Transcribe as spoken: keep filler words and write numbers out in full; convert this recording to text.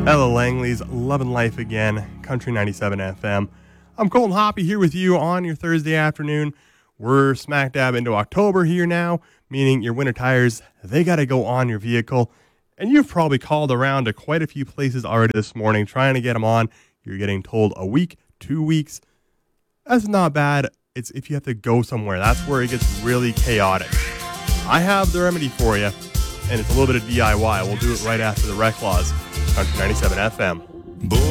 Ella Langley's Lovin' Life Again, Country ninety-seven F M. I'm Colton Hoppy here with you on your Thursday afternoon. We're smack dab into October here now, meaning your winter tires, they got to go on your vehicle. And you've probably called around to quite a few places already this morning trying to get them on. You're getting told a week, two weeks. That's not bad. It's if you have to go somewhere. That's where it gets really chaotic. I have the remedy for you, and it's a little bit of D I Y. We'll do it right after the Rec Laws. Country ninety-seven F M. Boy.